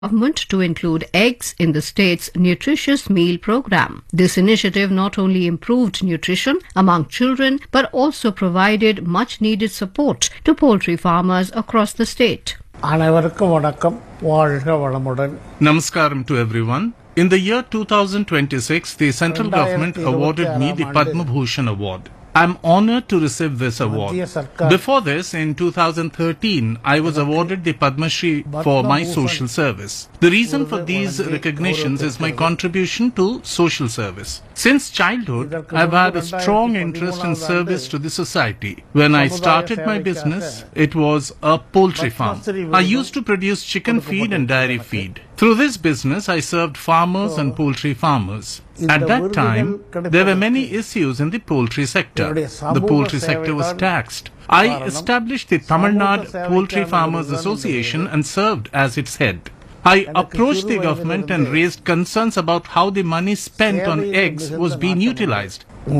government to include eggs in the state's nutritious meal program. This initiative not only improved nutrition among children but also provided much needed support to poultry farmers across the state. Namaskaram to everyone. In the year 2026, the central government awarded me the Padma Bhushan Award. I'm honored to receive this award. Before this, in 2013, I was awarded the Padma Shri for my social service. The reason for these recognitions is my contribution to social service. Since childhood, I've had a strong interest in service to the society. When I started my business, it was a poultry farm. I used to produce chicken feed and dairy feed. Through this business, I served farmers and poultry farmers. At that time, there were many issues in the poultry sector. The poultry sector was taxed. I established the Tamil Nadu Poultry Farmers Association and served as its head. I approached the government and raised concerns about how the money spent on eggs was being utilized. Sri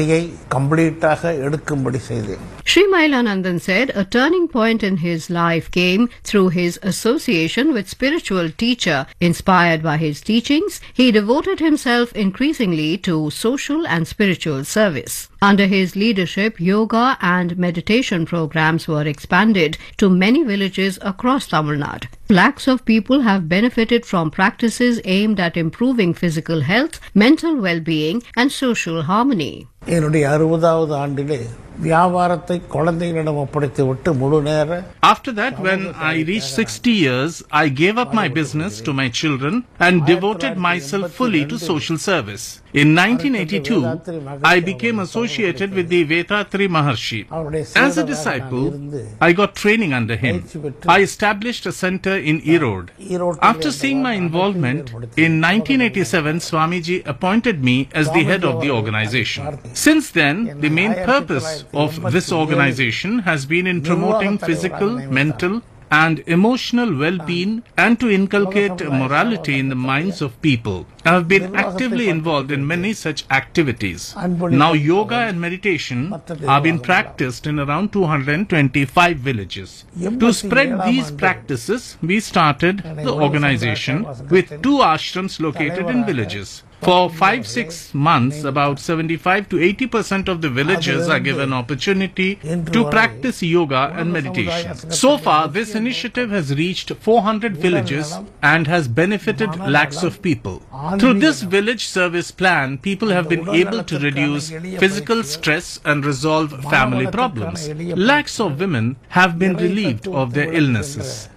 Mailanandan said a turning point in his life came through his association with spiritual teacher. Inspired by his teachings, he devoted himself increasingly to social and spiritual service. Under his leadership, yoga and meditation programs were expanded to many villages across Tamil Nadu. Lakhs of people have benefited from practices aimed at improving physical health, mental well-being and social harmony. After that, when I reached 60 years, I gave up my business to my children and devoted myself fully to social service. In 1982, I became associated with the Vethathiri Maharshi. As a disciple, I got training under him. I established a center in Erode. After seeing my involvement, in 1987, Swamiji appointed me as the head of the organization. Since then, the main purpose of this organization has been in promoting physical, mental, and emotional well-being and to inculcate morality in the minds of people. I have been actively involved in many such activities. Now yoga and meditation are being practiced in around 225 villages. To spread these practices, we started the organization with 2 ashrams located in villages. For 5-6 months, about 75 to 80% of the villagers are given opportunity to practice yoga and meditation. So far, this initiative has reached 400 villages and has benefited lakhs of people. Through this village service plan, people have been able to reduce physical stress and resolve family problems. Lakhs of women have been relieved of their illnesses.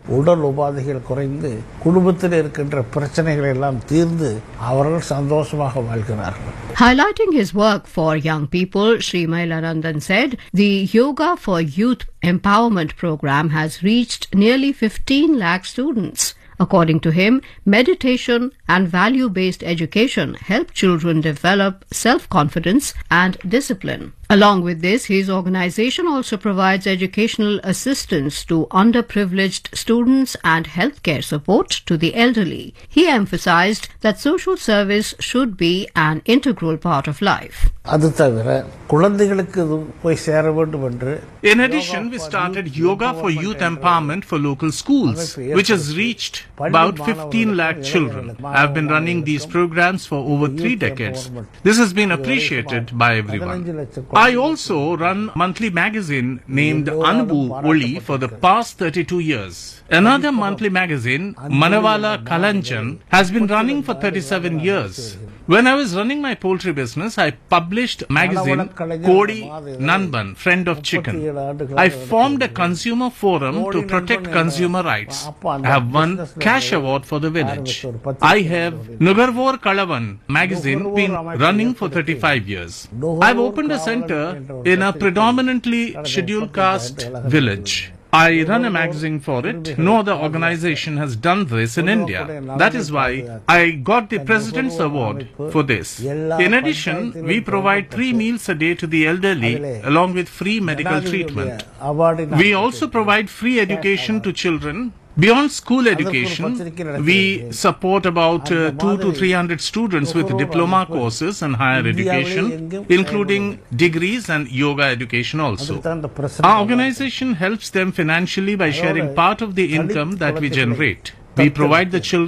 Highlighting his work for young people, Sri Mailanandan said the Yoga for Youth Empowerment program has reached nearly 15 lakh students. According to him, meditation and value-based education help children develop self-confidence and discipline. Along with this, his organization also provides educational assistance to underprivileged students and healthcare support to the elderly. He emphasized that social service should be an integral part of life. In addition, we started Yoga for Youth Empowerment for local schools, which has reached about 15 lakh children. I have been running these programs for over 3 decades. This has been appreciated by everyone. I also run a monthly magazine named Anubu Oli for the past 32 years. Another monthly magazine, Manavala Kalanjan, has been running for 37 years. When I was running my poultry business, I published a magazine, Kodi Nanban, Friend of Chicken. I formed a consumer forum to protect consumer rights. I have won cash award for the village. I have Nugarvor Kalavan magazine been running for 35 years. I've opened a center in a predominantly scheduled caste village. I run a magazine for it. No other organization has done this in India. That is why I got the President's Award for this. In addition, we provide 3 meals a day to the elderly along with free medical treatment. We also provide free education to children. Beyond school education, we support about 200 to 300 students with diploma courses and higher education, including degrees and yoga education also. Our organization helps them financially by sharing part of the income that we generate. We provide the children